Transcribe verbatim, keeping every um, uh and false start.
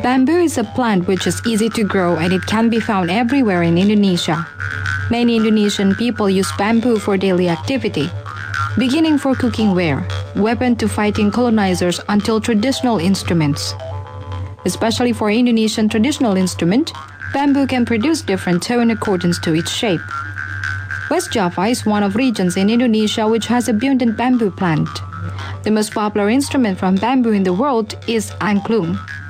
Bamboo is a plant which is easy to grow and it can be found everywhere in Indonesia. Many Indonesian people use bamboo for daily activity, beginning for cooking ware, weapon to fighting colonizers until traditional instruments. Especially for Indonesian traditional instrument, bamboo can produce different tone in accordance to its shape. West Java is one of regions in Indonesia which has abundant bamboo plant. The most popular instrument from bamboo in the world is angklung.